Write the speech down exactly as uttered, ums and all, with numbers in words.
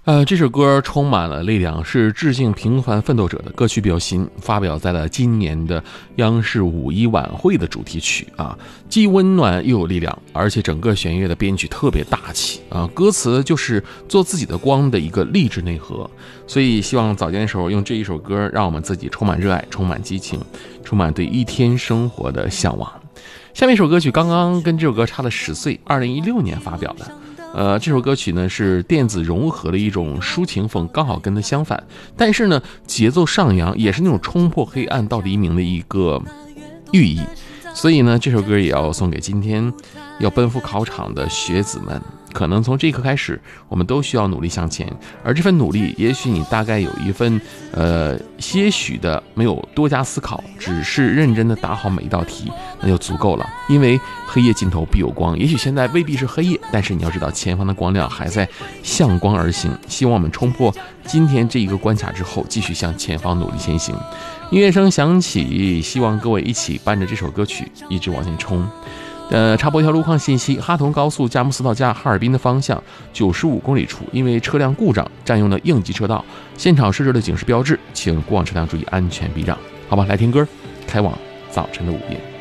呃，这首歌充满了力量，是致敬平凡奋斗者的歌曲比较新，发表在了今年的央视五一晚会的主题曲啊，既温暖又有力量，而且整个弦乐的编曲特别大气啊，歌词就是做自己的光的一个励志内核，所以希望早间的时候用这一首歌，让我们自己充满热爱，充满激情，充满对一天生活的向往。下面一首歌曲刚刚跟这首歌差了十岁，二零一六年发表的。呃，这首歌曲呢是电子融合的一种抒情风，刚好跟它相反，但是呢节奏上扬，也是那种冲破黑暗到黎明的一个寓意。所以呢，这首歌也要送给今天要奔赴考场的学子们。可能从这一刻开始，我们都需要努力向前，而这份努力，也许你大概有一份呃些许的没有多加思考，只是认真的答好每一道题，那就足够了。因为黑夜尽头必有光，也许现在未必是黑夜，但是你要知道前方的光亮还在向光而行。希望我们冲破今天这一个关卡之后，继续向前方努力前行。音乐声响起，希望各位一起伴着这首歌曲一直往前冲。呃，插播一条路况信息：哈同高速佳木斯到家哈尔滨的方向九十五公里处，因为车辆故障占用了应急车道，现场设置了警示标志，请过往车辆注意安全避让。好吧，来听歌，开往早晨的午夜。